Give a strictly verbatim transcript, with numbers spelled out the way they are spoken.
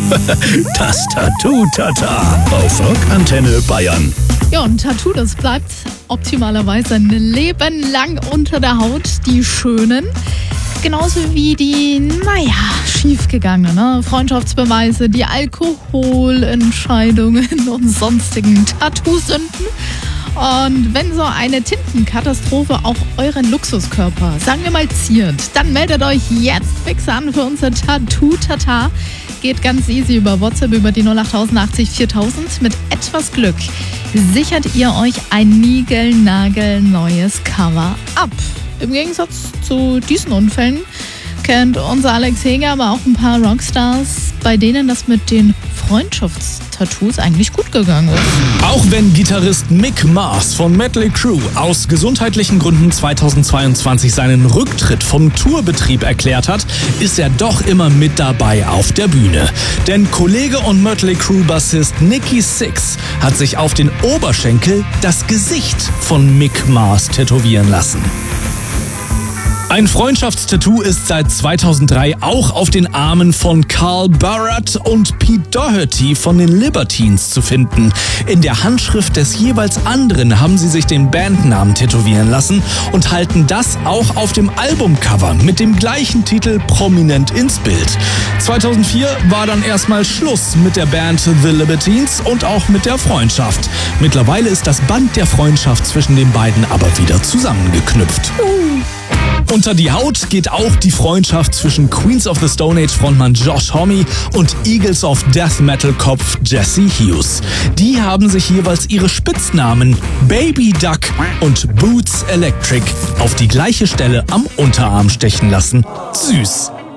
Das Tattoo-Tata auf Rockantenne Bayern. Ja, und Tattoo, das bleibt optimalerweise ein Leben lang unter der Haut, die schönen. Genauso wie die, naja, schiefgegangenen, ne? Freundschaftsbeweise, die Alkoholentscheidungen und sonstigen Tattoo-Sünden. Und wenn so eine Tintenkatastrophe auch euren Luxuskörper, sagen wir mal, ziert, dann meldet euch jetzt fix an für unser Tattoo-Tata. Geht ganz easy über WhatsApp, über die null acht achtzig viertausend. Mit etwas Glück sichert ihr euch ein niegelnagelneues Cover-Up. Im Gegensatz zu diesen Unfällen kennt unser Alex Heger aber auch ein paar Rockstars, bei denen das mit den Freundschaftstattoos eigentlich gut gegangen ist. Auch wenn Gitarrist Mick Mars von Mötley Crüe aus gesundheitlichen Gründen zweitausendzweiundzwanzig seinen Rücktritt vom Tourbetrieb erklärt hat, ist er doch immer mit dabei auf der Bühne. Denn Kollege und Mötley Crüe-Bassist Nikki Sixx hat sich auf den Oberschenkel das Gesicht von Mick Mars tätowieren lassen. Ein Freundschaftstattoo ist seit zweitausenddrei auch auf den Armen von Carl Barat und Pete Doherty von den Libertines zu finden. In der Handschrift des jeweils anderen haben sie sich den Bandnamen tätowieren lassen und halten das auch auf dem Albumcover mit dem gleichen Titel prominent ins Bild. zweitausendvier war dann erstmal Schluss mit der Band The Libertines und auch mit der Freundschaft. Mittlerweile ist das Band der Freundschaft zwischen den beiden aber wieder zusammengeknüpft. Unter die Haut geht auch die Freundschaft zwischen Queens of the Stone Age Frontmann Josh Homme und Eagles of Death Metal Kopf Jesse Hughes. Die haben sich jeweils ihre Spitznamen Baby Duck und Boots Electric auf die gleiche Stelle am Unterarm stechen lassen. Süß.